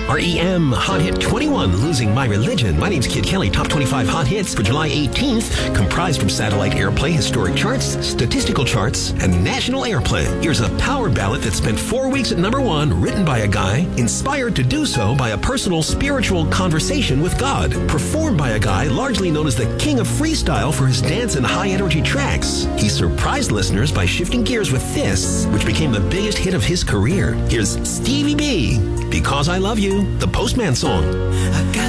REM Hot Hit 21, Losing My Religion. My name's Kid Kelly. Top 25 hot hits for July 18th, comprised from satellite airplay, historic charts, statistical charts, and national airplay. Here's a power ballad that spent 4 weeks at number 1, written by a guy, inspired to do so by a personal spiritual conversation with God, performed by a guy largely known as the king of freestyle for his dance and high-energy tracks. He surprised listeners by shifting gears with this, which became the biggest hit of his career. Here's Stevie B, Because I Love You, the Postman song.